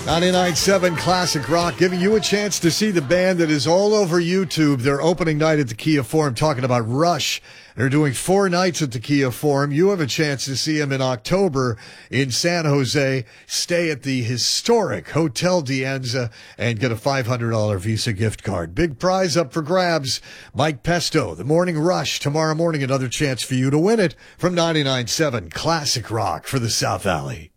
99.7 Classic Rock, giving you a chance to see the band that is all over YouTube. Their opening night at the Kia Forum, talking about Rush. They're doing 4 nights at the Kia Forum. You have a chance to see them in October in San Jose. Stay at the historic Hotel De Anza and get a $500 Visa gift card. Big prize up for grabs. Mike Pesto, The Morning Rush, tomorrow morning. Another chance for you to win it from 99.7 Classic Rock for the South Valley.